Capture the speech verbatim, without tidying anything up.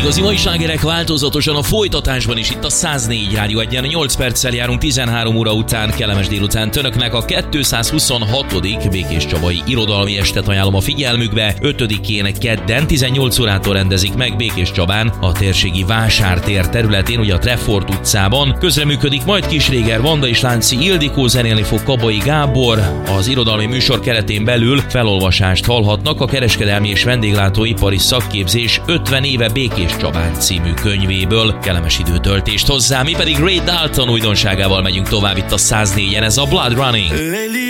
Igazi mai slágerek változatosan a folytatásban is itt a száznégy Rádió egyen. nyolc perccel járunk tizenhárom óra után, kellemes délután Önöknek a kétszázhuszonhatodik Békés Csabai Irodalmi Estet ajánlom a figyelmükbe. ötödikén kedden tizennyolc órától rendezik meg Békés Csabán, a térségi Vásártér területén, ugye a Treffort utcában. Közreműködik majd Kisréger Vanda és Lánci Ildikó, zenélni fog Kabai Gábor. Az irodalmi műsor keretén belül felolvasást hallhatnak a Kereskedelmi és Vendéglátóipari Szakképzés ötven éve Békés Csabán című könyvéből. Kellemes időtöltést hozzá, mi pedig Ray Dalton újdonságával megyünk tovább itt a száznégyen, ez a Blood Running.